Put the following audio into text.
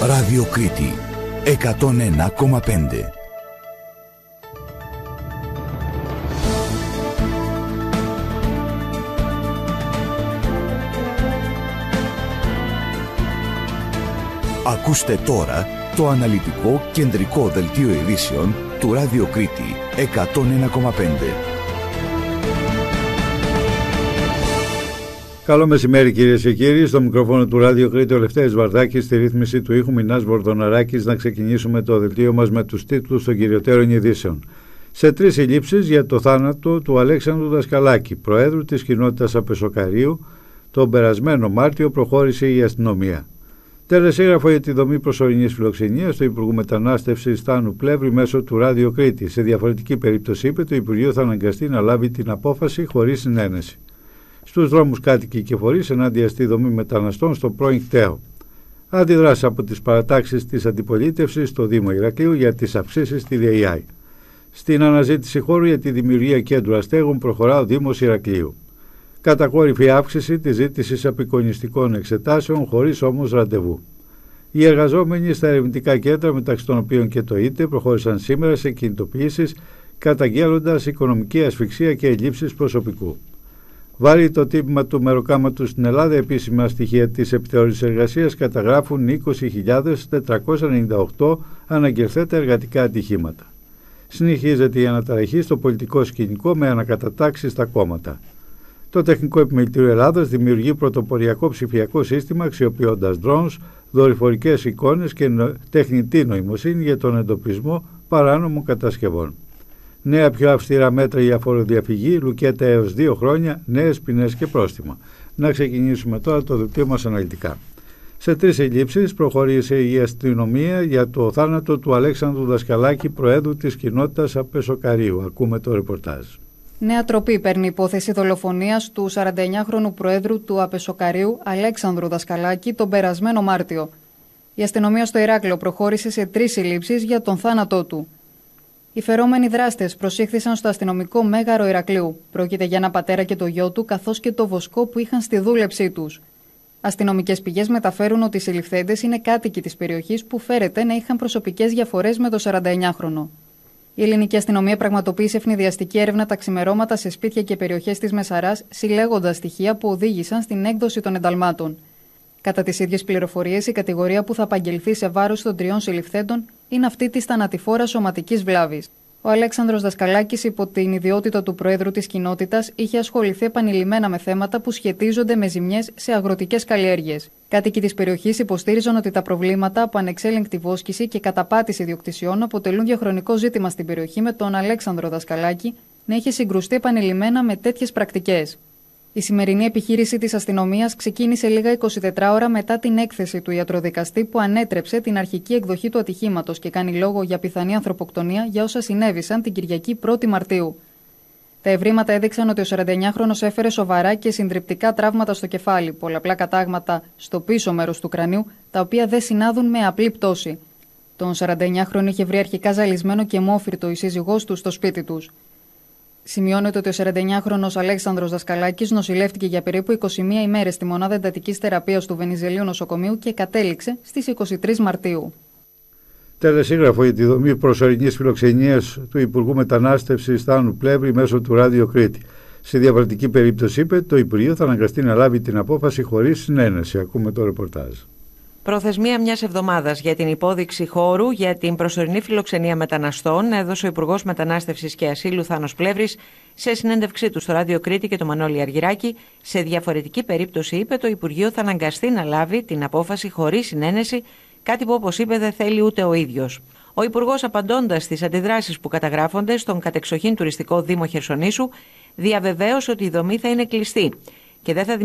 Ράδιο Κρήτη 101,5. Ακούστε τώρα το αναλυτικό κεντρικό δελτίο ειδήσεων του Ράδιο Κρήτη 101,5. Καλό μεσημέρι κυρίες και κύριοι, στο μικρόφωνο του Ράδιο Κρήτη ο Λευτέρης Βαρδάκης, στη ρύθμιση του ήχου Μινάς Βορδοναράκης. Να ξεκινήσουμε το δελτίο μας με τους τίτλους των κυριωτέρων ειδήσεων. Σε 3 συλλήψεις για το θάνατο του Αλέξανδρου Δασκαλάκη, Προέδρου της κοινότητας Απεσοκαρίου, τον περασμένο Μάρτιο προχώρησε η αστυνομία. Τελεσίγραφο για τη δομή προσωρινής φιλοξενίας του Υπουργού Μετανάστευσης Στάνου Πλεύρη μέσω του Ράδιο Κρήτη. Σε διαφορετική περίπτωση, είπε, το Υπουργείο θα αναγκαστεί να λάβει την απόφαση χωρίς συνένεση. Στους δρόμους κάτοικοι και φορείς ενάντια στη δομή μεταναστών στο πρώην κτέο. Αντιδράσεις από τις παρατάξεις της αντιπολίτευσης στο Δήμο Ηρακλείου για τις αυξήσεις στη ΔΕΙΑΗ. Στην αναζήτηση χώρου για τη δημιουργία κέντρου αστέγων προχωρά ο Δήμος Ηρακλείου. Κατακόρυφη αύξηση της ζήτησης απεικονιστικών εξετάσεων χωρίς όμως ραντεβού. Οι εργαζόμενοι στα ερευνητικά κέντρα, μεταξύ των οποίων και το ΙΤΕ, προχώρησαν σήμερα σε κινητοποιήσεις, καταγγέλλοντας οικονομική ασφυξία και ελλείψεις προσωπικού. Βάρη το τύπημα του μεροκάματος στην Ελλάδα. Επίσημα στοιχεία της επιθεώρησης εργασίας καταγράφουν 20.498 αναγγελθέντα εργατικά ατυχήματα. Συνεχίζεται η αναταραχή στο πολιτικό σκηνικό με ανακατατάξεις στα κόμματα. Το Τεχνικό Επιμελητήριο Ελλάδας δημιουργεί πρωτοποριακό ψηφιακό σύστημα αξιοποιώντας drones, δορυφορικές εικόνες και τεχνητή νοημοσύνη για τον εντοπισμό παράνομων κατασκευών. Νέα πιο αυστηρά μέτρα για φοροδιαφυγή, λουκέτα έως 2 χρόνια, νέες ποινές και πρόστιμα. Να ξεκινήσουμε τώρα το δελτίο μας αναλυτικά. Σε 3 συλλήψεις προχωρήσε η αστυνομία για το θάνατο του Αλέξανδρου Δασκαλάκη, Προέδρου της κοινότητας Απεσοκαρίου. Ακούμε το ρεπορτάζ. Νέα τροπή παίρνει υπόθεση δολοφονίας του 49χρονου Προέδρου του Απεσοκαρίου, Αλέξανδρου Δασκαλάκη, τον περασμένο Μάρτιο. Η αστυνομία στο Ηράκλειο προχώρησε σε 3 συλλήψεις για τον θάνατό του. Οι φερόμενοι δράστες προσήχθησαν στο αστυνομικό μέγαρο Ηρακλείου. Πρόκειται για ένα πατέρα και το γιο του, καθώς και το βοσκό που είχαν στη δούλεψή τους. Αστυνομικές πηγές μεταφέρουν ότι οι συλληφθέντες είναι κάτοικοι της περιοχής που φέρεται να είχαν προσωπικές διαφορές με το 49χρονο. Η ελληνική αστυνομία πραγματοποίησε ευνηδιαστική έρευνα τα ξημερώματα σε σπίτια και περιοχές της Μεσαράς, συλλέγοντας στοιχεία που οδήγησαν στην έκδοση των ενταλμάτων. Κατά τις ίδιες πληροφορίες, η κατηγορία που θα απαγγελθεί σε βάρος των 3 συλληφθέντων είναι αυτή της θανατηφόρας σωματικής βλάβης. Ο Αλέξανδρος Δασκαλάκης, υπό την ιδιότητα του Προέδρου της κοινότητας, είχε ασχοληθεί επανειλημμένα με θέματα που σχετίζονται με ζημιές σε αγροτικές καλλιέργειες. Κάτοικοι της περιοχής υποστήριζαν ότι τα προβλήματα από ανεξέλεγκτη βόσκηση και καταπάτηση ιδιοκτησιών αποτελούν διαχρονικό ζήτημα στην περιοχή, με τον Αλέξανδρο Δασκαλάκη να είχε συγκρουστεί επανειλημμένα με τέτοιες πρακτικές. Η σημερινή επιχείρηση της αστυνομίας ξεκίνησε λίγα 24 ώρα μετά την έκθεση του ιατροδικαστή που ανέτρεψε την αρχική εκδοχή του ατυχήματος και κάνει λόγο για πιθανή ανθρωποκτονία για όσα συνέβησαν την Κυριακή 1η Μαρτίου. Τα ευρήματα έδειξαν ότι ο 49χρονος έφερε σοβαρά και συντριπτικά τραύματα στο κεφάλι, πολλαπλά κατάγματα στο πίσω μέρος του κρανίου, τα οποία δεν συνάδουν με απλή πτώση. Τον 49χρονο είχε βρει αρχικά ζαλισμένο και μόφυρτο η σύζυγός του στο σπίτι τους. Σημειώνεται ότι ο 49χρονος Αλέξανδρος Δασκαλάκης νοσηλεύτηκε για περίπου 21 ημέρες στη μονάδα εντατικής θεραπείας του Βενιζελίου νοσοκομείου και κατέληξε στις 23 Μαρτίου. Τελεσίγραφο για τη δομή προσωρινής φιλοξενίας του Υπουργού Μετανάστευσης Στάνου Πλεύρη μέσω του Ράδιο Κρήτη. Σε διαφορετική περίπτωση, είπε, το Υπουργείο θα αναγκαστεί να λάβει την απόφαση χωρίς συνένεση. Ακούμε το ρεπορτάζ. Προθεσμία μιας εβδομάδας για την υπόδειξη χώρου για την προσωρινή φιλοξενία μεταναστών έδωσε ο Υπουργός Μετανάστευσης και Ασύλου Θάνος Πλεύρης σε συνέντευξή του στο Ράδιο Κρήτη και το Μανώλη Αργυράκη. Σε διαφορετική περίπτωση, είπε, το Υπουργείο θα αναγκαστεί να λάβει την απόφαση χωρίς συνένεση, κάτι που, όπως είπε, δεν θέλει ούτε ο ίδιος. Ο Υπουργός, απαντώντας στις αντιδράσεις που καταγράφονται στον κατεξοχήν τουριστικό Δήμο Χερσονήσου, διαβεβαίωσε ότι η δομή θα είναι κλειστή και δεν θα